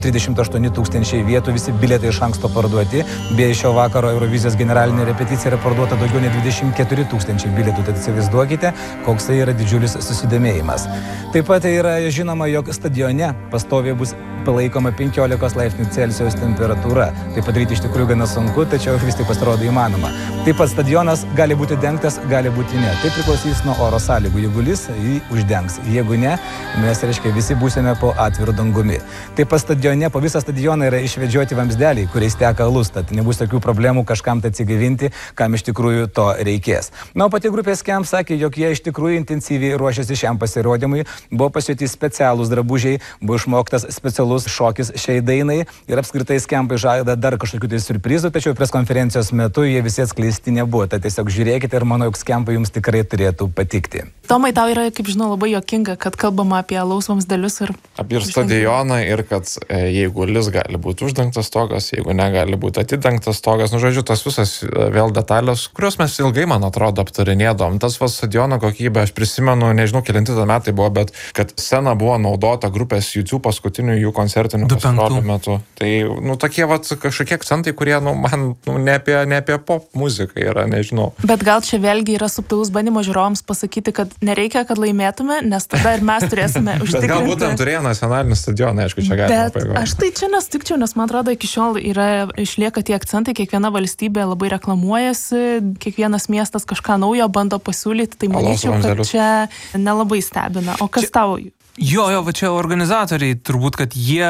38 000 vietų, visi bilietai iš anksto parduoti. Beje, šio vakaro Eurovizijos generalinė repeticija yra parduota daugiau nei 24 000 bilietų, tad įsivaizduokite, koks tai yra didžiulis susidomėjimas. Taip pat yra žinoma, jog stadione pastoviai bus palaikoma 15 laipsnių Celsijaus temperatūra. Tai padaryti iš tikrųjų gana sunku, tačiau vis tik pasirodo įmanoma. Taip pat stadionas gali būti dengtas, gali būti ne. Tai priklausys nuo oro sąlygų. Jeigu lis, jį uždengs. Jeigu ne, mes, reiškia, visi būsime po atviru dangumi. Taip pat stadione, po visą stadioną yra išvedžioti vamsdeliai, kuriais teka alus, tad nebus tokių problemų kažkam tai atsigavinti, kam iš tikrųjų to reikės. Na, o pati grupė Skamp sakė, jog jie iš tikrųjų intensyviai ruošiasi šiam pasirodymui, buvo pasiūti specialūs drabužiai, buvo išmoktas specialus šokis šiai dainai ir apskritai Skampai žada dar kažkokių tai surprizų, tačiau preskonferencijos metu jie visi atskleisti nebuvo. Tad tiesiog žiūrėkite ir manau, jog Skampai jums tikrai turėtų patikti. Tomai, tau yra, kaip žinau, labai juokinga, kad kalbama apie alaus vamsdelius ir... Apie stadioną ir kad jeigu lis gali būti uždengtas stogas, jeigu negali būti atidengtas stogas, nu žodžiu, tas visas vėl detalės, kurios mes ilgai, man atrodo, aptarinėdom. Tas stadiono kokybė, aš prisimenu, nežinau, kelinti metai buvo, bet kad scena buvo naudota grupės YouTube paskutinių jų koncertinių pasirodymų metu. Tai, nu, tokie kažkokie akcentai, kurie, nu, man ne apie pop muziką yra, nežinau. Bet gal čia vėlgi yra subtilus bandymo žiūrovams pasakyti, kad nereikia, kad laimėtume, nes tada ir mes turėsime užtikrinti. Bet galbūt tam turėjo nacionalinį stadioną, aišku, čia galima paėgoti. Aš tai čia nesutikčiau, nes man atrodo, iki šiol išlieka tie akcentai, kiekviena valstybė labai reklamuojasi, kiekvienas miestas kažką naujo bando pasiūlyti, tai manyčiau, kad čia nelabai stebina. O kas tau? Jo, va čia organizatoriai turbūt, kad jie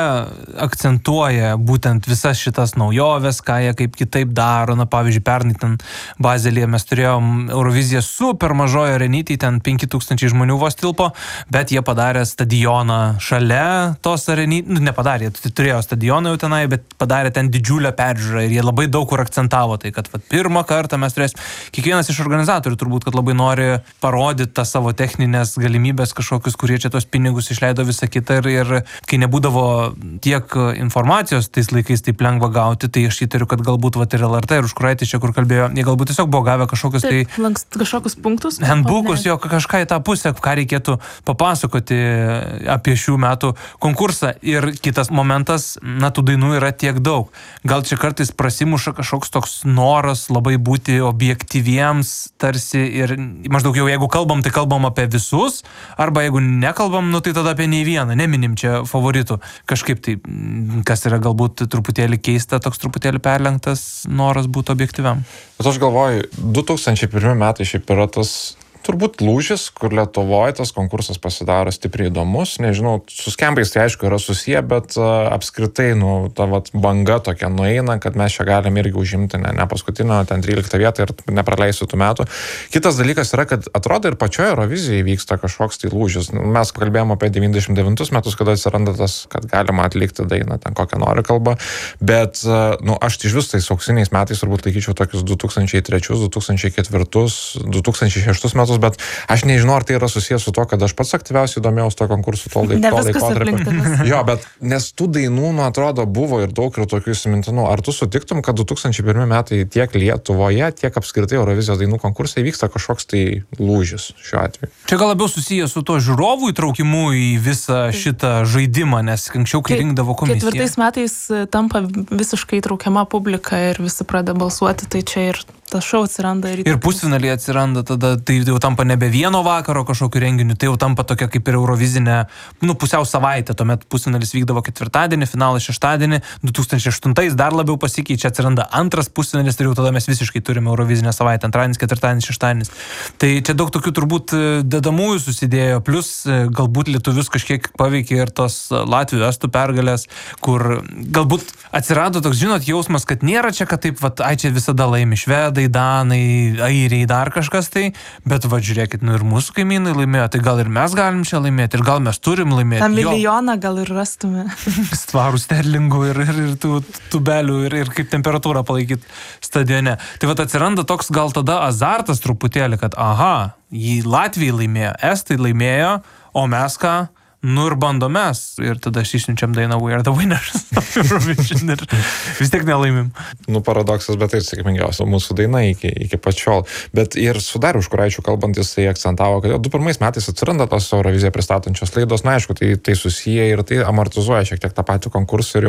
akcentuoja būtent visas šitas naujoves, ką jie kaip kitaip daro. Na, pavyzdžiui, pernai ten Bazelėje mes turėjom Euroviziją super mažojo arenytėj, ten 5000 žmonių vos tilpo, bet jie padarė stadioną šalia tos arenytės, nu, nepadarė, turėjo stadioną jau tenai, bet padarė ten didžiulę peržiūrą ir jie labai daug kur akcentavo tai, kad pirmą kartą mes turėsim, kiekvienas iš organizatorių turbūt, kad labai nori parodyti tą savo techninės galimybės kažkokius, kurie čia tos pinigus išleido visą kitą ir kai nebūdavo tiek informacijos tais laikais taip lengva gauti, tai aš įtariu, kad galbūt ir LRT ir Užkuraitis čia, kur kalbėjo, jie galbūt tiesiog buvo gavę kažkokius kažkokius punktus. Handbookus, jo kažką į tą pusę, ką reikėtų papasakoti apie šių metų konkursą. Ir kitas momentas, na, tų dainų yra tiek daug. Gal čia kartais prasimuša kažkoks toks noras labai būti objektyviems tarsi ir maždaug jau jeigu kalbam, tai kalbam apie visus, arba jeigu nekalbam, nu tai tada apie nei vieną, neminim čia favoritų. Kažkaip tai, kas yra galbūt truputėlį keista, toks truputėlį perlenktas noras būti objektyviam. Bet aš galvoju, 2001 metai šiaip yra tas turbūt lūžis, kur Lietuvoje tas konkursas pasidaro stipriai įdomus. Nežinau, su Skampais tai aišku yra susiję, bet apskritai, nu, ta banga tokia nueina, kad mes čia galim irgi užimti ne paskutinio, ten 13 vietą ir nepraleisiu tų metų. Kitas dalykas yra, kad atrodo ir pačioje Eurovizijai vyksta kažkoks tai lūžis. Mes kalbėjome apie 99 metus, kada atsiranda tas, kad galima atlikti dainą, ten kokią nori kalbą, bet, nu, aš iš vis tais auksiniais metais turbūt laikyčiau tokius 2003, 2004, 2006 metus, bet aš nežinau, ar tai yra susijęs su to, kad aš pats aktyviausiai domėjausi to konkursu to laikotarpio. Jo, bet nes tų dainų, nu, atrodo, buvo ir daug ir tokių įsimintinų. Ar tu sutiktum, kad 2001 metai tiek Lietuvoje, tiek apskritai Eurovizijos dainų konkursai vyksta kažkoks tai lūžis šiuo atveju? Čia gal labiau susijęs su to žiūrovų įtraukimu į visą šitą žaidimą, nes anksčiau, kai rinkdavo komisija. 4 metais tampa visiškai įtraukiama publika ir visi pradeda balsuoti, tai čia ir tas šou atsiranda. Ir pusfinaliai atsiranda, tada tai jau tampa nebe vieno vakaro kažkokiu renginiu, tai jau tampa tokia kaip ir Eurovizinė, nu, pusiau savaitė, tuomet pusfinalis vykdavo ketvirtadienį, finalas šeštadienį, 2008 dar labiau pasikeičia, atsiranda antras pusfinalis ir jau tada mes visiškai turime Eurovizinę savaitę, antradienis, ketvirtadienis, šeštadienis. Tai čia daug tokių turbūt dedamųjų susidėjo, plus galbūt lietuvius kažkiek paveikė ir tos Latvių, Estų pergalės, kur galbūt atsirado toks, žinot, jausmas, kad nėra čia, kad taip, ai čia visada laimi švedai, danai, airiai, dar kažkas tai, bet žiūrėkit, nu ir mūsų kaimynai laimėjo, tai gal ir mes galim čia laimėti, ir gal mes turim laimėti. Tą milijoną gal ir rastume. Svarų sterlingų ir tų tubelių ir kaip temperatūrą palaikyti stadione. Tai atsiranda toks gal tada azartas truputėlį, kad aha, jį Latvijai laimėjo, Estai laimėjo, o mes ką? Nu ir bandom mes. Ir tada išsiunčiam dainą We Are The Winners of Eurovision ir vis tiek nelaimim. Nu, paradoksas, bet tai sėkmingiausia mūsų daina iki pačiol. Bet ir su Dariu Užkuraičiu kalbantis, tai akcentavo, kad 2001 metais atsiranda tos Euroviziją pristatančios laidos. Na, aišku, tai susiję ir tai amortizuoja šiek tiek tą patį konkursą ir